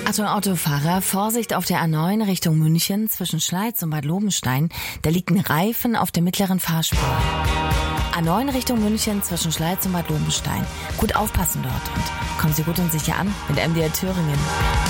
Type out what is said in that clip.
Achtung Autofahrer, Vorsicht auf der A9 Richtung München zwischen Schleiz und Bad Lobenstein. Da liegt ein Reifen auf der mittleren Fahrspur. A9 Richtung München zwischen Schleiz und Bad Lobenstein. Gut aufpassen dort und kommen Sie gut und sicher an mit MDR Thüringen.